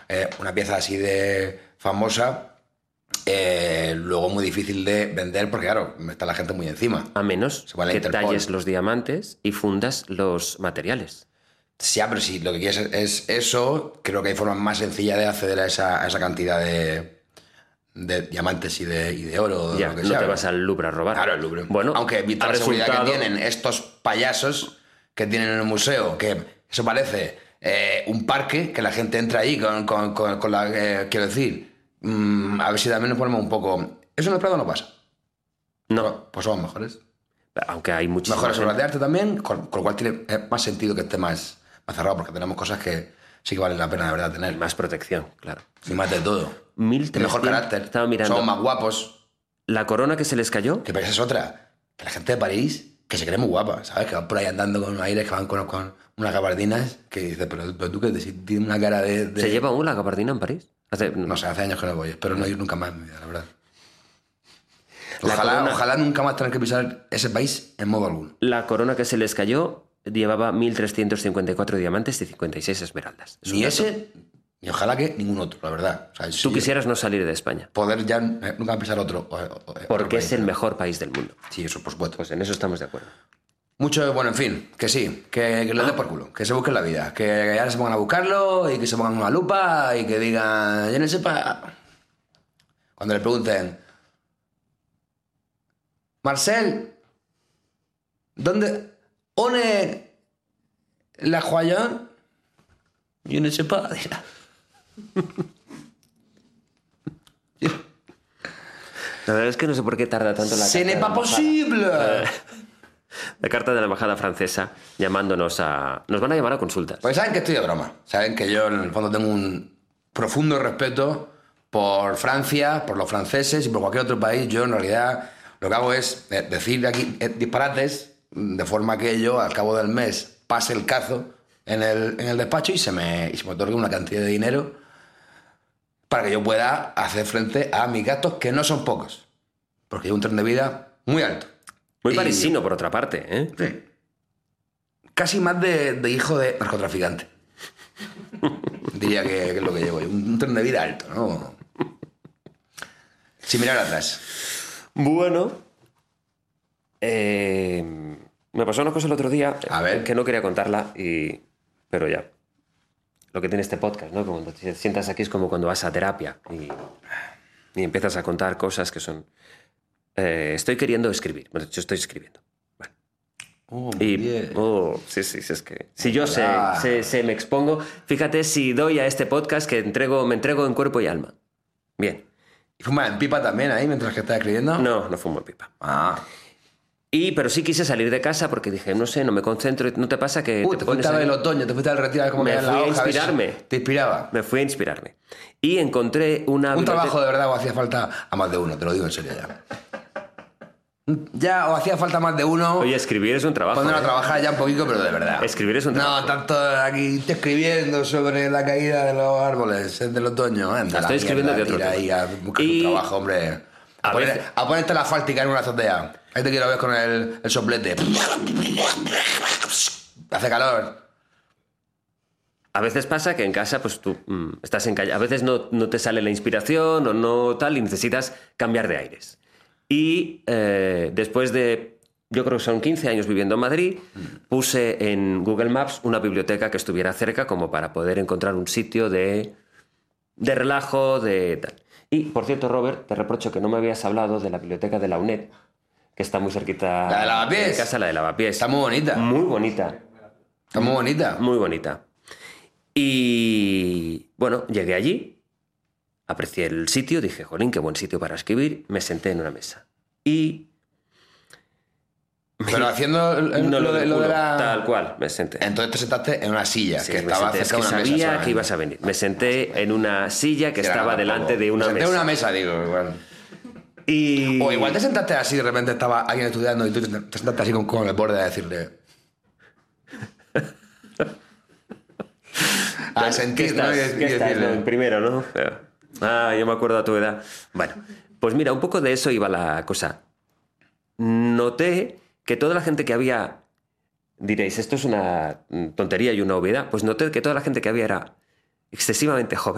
una pieza así de famosa, luego muy difícil de vender porque, claro, está la gente muy encima. A menos Se va a la que Interpol. talles los diamantes y fundas los materiales. Sí, pero si lo que quieres es eso, creo que hay formas más sencillas de acceder a esa cantidad de diamantes y de oro. Ya, lo que no sea, te vas al Louvre a robar. Claro, el Louvre. Bueno, aunque visto ha la seguridad resultado- que tienen estos payasos que tienen en el museo, que eso parece un parque, que la gente entra ahí con la... quiero decir, a ver si también nos ponemos un poco... Eso en el Prado no pasa. No, Pues somos mejores. aunque hay muchísimas... Mejores obras de arte también, con lo cual tiene más sentido que esté más cerrado, porque tenemos cosas que sí que valen la pena de verdad tener. Más protección, claro. Y más de todo. 1300. Mejor carácter. Estaba mirando. Somos más guapos. La corona que se les cayó, Que pero esa es otra. Que la gente de París, que se cree muy guapa, ¿sabes? Que van por ahí andando con aires, que van con unas gabardinas, que dices, pero tú que tienes una cara de... ¿se lleva aún la gabardina en París? No sé, hace años que no voy, espero no ir nunca más en mi vida, la verdad. La corona- Ojalá nunca más tener que pisar ese país en modo alguno. La corona que se les cayó llevaba 1.354 diamantes y 56 esmeraldas. Es un Ni dato. ese, ni ojalá que ningún otro, la verdad. O sea, Tú si quisieras no salir de España, poder ya nunca pisar otro. porque otro es país. el mejor país del mundo. Sí, eso por supuesto. Pues en eso estamos de acuerdo. Mucho, bueno, en fin, que sí, que le dé por culo, que se busquen la vida, que ahora se pongan a buscarlo y que se pongan una lupa y que digan, yo no sepa. Cuando le pregunten, Marcel, ¿dónde? ¿One la joya? Yo no sepa, dirá. La verdad es que no sé por qué tarda tanto la ¡Ce carta n'est de pas la possible! La carta de la embajada francesa llamándonos a... Nos van a llamar a consultas. Porque saben que estoy de broma. Saben que yo en el fondo tengo un profundo respeto por Francia, por los franceses y por cualquier otro país. Yo en realidad lo que hago es decir aquí disparates de forma que yo al cabo del mes pase el cazo en el despacho y se me otorgue una cantidad de dinero para que yo pueda hacer frente a mis gastos, que no son pocos. Porque llevo un tren de vida muy alto. Muy Y- parisino, por otra parte, ¿eh? Sí. Casi más de hijo de narcotraficante. Diría que es lo que llevo. Un tren de vida alto, ¿no? Sin mirar atrás. Bueno, me pasó una cosa el otro día A ver. que no quería contarla, pero ya. Lo que tiene este podcast, ¿no? Cuando te sientas aquí es como cuando vas a terapia y empiezas a contar cosas que son... estoy queriendo escribir. Bueno, yo estoy escribiendo. Bueno. Sí, es que... Si yo se me expongo... Fíjate si doy a este podcast que me entrego en cuerpo y alma. Bien. ¿Y fumas en pipa también ahí mientras que estás escribiendo? No fumo pipa. Ah. Pero sí quise salir de casa porque dije, no sé, no me concentro. ¿No te pasa que Te fuiste a ver el otoño, te fuiste al retiro a ver cómo Me caía la fui a hoja. ver si inspirarme. Te inspiraba. Me fui a inspirarme. Y encontré una... Un biblioteca- trabajo de verdad o hacía falta a más de uno, te lo digo en serio ya. Ya, o hacía falta más de uno. Oye, escribir es un trabajo. Ponerlo a ¿eh? trabajar ya un poquito, pero de verdad. Escribir es un No, trabajo. tanto aquí estoy escribiendo sobre la caída de los árboles del otoño. Anda, Estoy escribiendo de otro ir ahí tema. a buscar Y- un trabajo, hombre. A veces- A ponerte la fáltica en una azotea. Ahí te quiero ver con el soplete. Hace calor. A veces pasa que en casa, pues tú estás en calle. A veces no te sale la inspiración o no tal y necesitas cambiar de aires. Y después de, yo creo que son 15 años viviendo en Madrid, puse en Google Maps una biblioteca que estuviera cerca como para poder encontrar un sitio de relajo, de tal. Y, por cierto, Robert, te reprocho que no me habías hablado de la biblioteca de la UNED, que está muy cerquita ¿La de Lavapiés? de casa, la de Lavapiés. Está muy bonita. Muy bonita. Está muy bonita. Muy bonita. Y bueno, llegué allí, aprecié el sitio, dije, jolín, qué buen sitio para escribir, me senté en una mesa. Y... Pero haciendo no lo de culo, la... tal cual, me senté. Entonces te sentaste en una silla Sí, que me estaba senté, es cerca de que una mesa. sabía solamente. que ibas a venir. Me senté en una silla que Sí, estaba no, delante tampoco. de una Me senté mesa. en una mesa, digo, igual. Y... O igual te sentaste así, de repente estaba alguien estudiando y tú te sentaste así con el borde a decirle... A sentir, ¿no? ¿Qué Y estás, decirle... no? En primero, ¿no? Yo me acuerdo a tu edad. Bueno, pues mira, un poco de eso iba la cosa. Noté que toda la gente que había... Diréis, esto es una tontería y una obviedad. Pues noté que toda la gente que había era excesivamente joven.